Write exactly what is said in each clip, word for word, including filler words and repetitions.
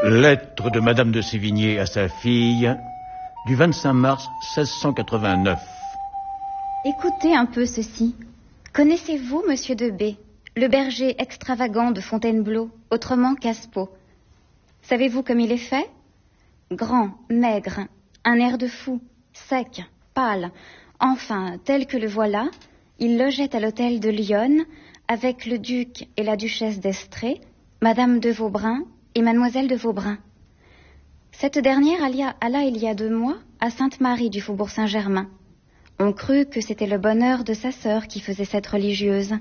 Lettre de Madame de Sévigné à sa fille du vingt-cinq mars seize cent quatre-vingt-neuf. Écoutez un peu ceci. Connaissez-vous Monsieur de B, le berger extravagant de Fontainebleau, autrement Caspo? Savez-vous comme il est fait? Grand, maigre, un air de fou, sec, pâle, enfin, tel que le voilà, il logeait à l'hôtel de Lyon avec le duc et la duchesse d'Estrées, Madame de Vaubrin et Mademoiselle de Vaubrin. Cette dernière alla, alla il y a deux mois à Sainte-Marie du Faubourg Saint-Germain. On crut que c'était le bonheur de sa sœur qui faisait cette religieuse.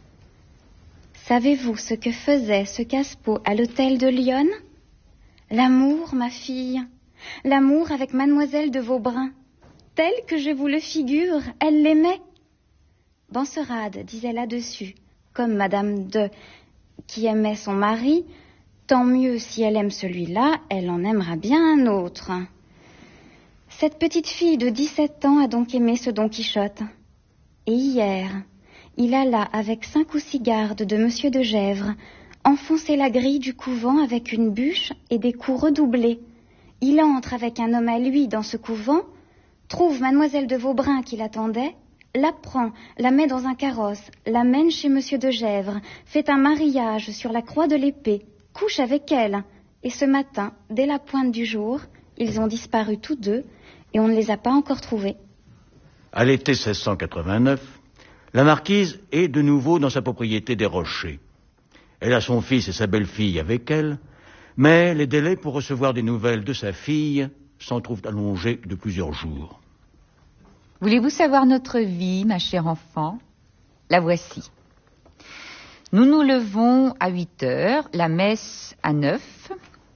Savez-vous ce que faisait ce Caspo à l'hôtel de Lyon? L'amour, ma fille, l'amour avec Mademoiselle de Vaubrin. Tel que je vous le figure, elle l'aimait. Benserade disait là-dessus, comme Madame de, qui aimait son mari, tant mieux si elle aime celui-là, elle en aimera bien un autre. Cette petite fille de dix-sept ans a donc aimé ce Don Quichotte. Et hier, il alla avec cinq ou six gardes de Monsieur de Gesvres enfoncer la grille du couvent avec une bûche et des coups redoublés. Il entre avec un homme à lui dans ce couvent, trouve Mademoiselle de Vaubrin qui l'attendait, la prend, la met dans un carrosse, l'amène chez Monsieur de Gesvres, fait un mariage sur la croix de l'épée, couche avec elle, et ce matin, dès la pointe du jour, ils ont disparu tous deux, et on ne les a pas encore trouvés. À l'été seize cent quatre-vingt-neuf, la marquise est de nouveau dans sa propriété des Rochers. Elle a son fils et sa belle-fille avec elle, mais les délais pour recevoir des nouvelles de sa fille s'en trouvent allongés de plusieurs jours. Voulez-vous savoir notre vie, ma chère enfant? La voici. Nous nous levons à huit heures, la messe à neuf.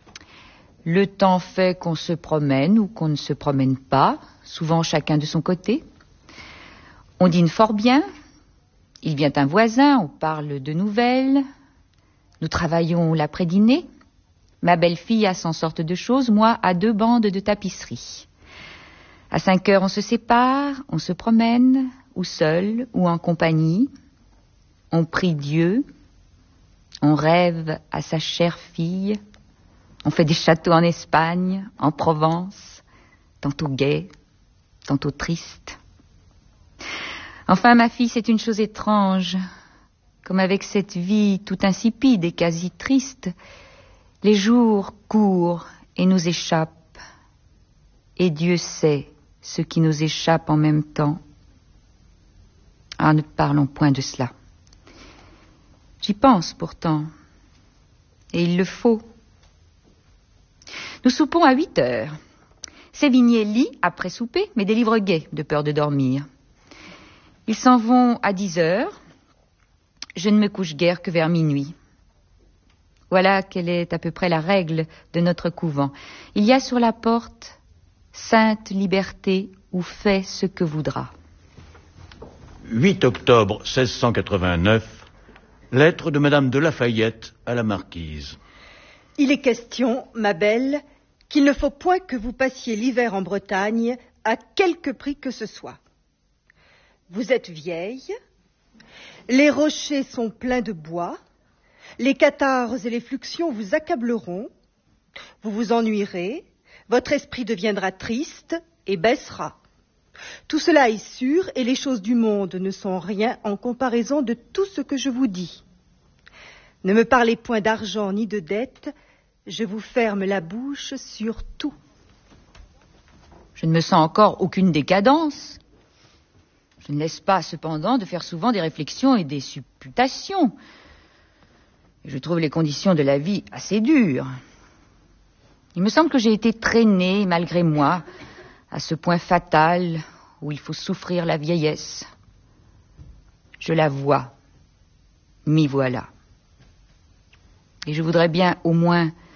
Le temps fait qu'on se promène ou qu'on ne se promène pas, souvent chacun de son côté. On dîne fort bien. Il vient un voisin, on parle de nouvelles. Nous travaillons l'après-dîner. Ma belle-fille a cent sortes de choses, moi à deux bandes de tapisserie. À cinq heures, on se sépare, on se promène, ou seul, ou en compagnie. On prie Dieu, on rêve à sa chère fille, on fait des châteaux en Espagne, en Provence, tantôt gai, tantôt triste. Enfin, ma fille, c'est une chose étrange. Comme avec cette vie tout insipide et quasi triste, les jours courent et nous échappent. Et Dieu sait ce qui nous échappe en même temps. Ah, ne parlons point de cela. J'y pense pourtant, et il le faut. Nous soupons à huit heures. Sévigné lit après souper, mais des livres gais, de peur de dormir. Ils s'en vont à dix heures. Je ne me couche guère que vers minuit. Voilà quelle est à peu près la règle de notre couvent. Il y a sur la porte « Sainte liberté ou fais ce que voudras ». huit octobre seize cent quatre-vingt-neuf, lettre de Madame de Lafayette à la marquise. Il est question, ma belle, qu'il ne faut point que vous passiez l'hiver en Bretagne à quelque prix que ce soit. Vous êtes vieille, les rochers sont pleins de bois, les catarrhes et les fluxions vous accableront, vous vous ennuierez, votre esprit deviendra triste et baissera. Tout cela est sûr et les choses du monde ne sont rien en comparaison de tout ce que je vous dis. Ne me parlez point d'argent ni de dette, je vous ferme la bouche sur tout. Je ne me sens encore aucune décadence. Je ne laisse pas, cependant, de faire souvent des réflexions et des supputations. Je trouve les conditions de la vie assez dures. Il me semble que j'ai été traînée, malgré moi, à ce point fatal où il faut souffrir la vieillesse. Je la vois, m'y voilà. Et je voudrais bien, au moins,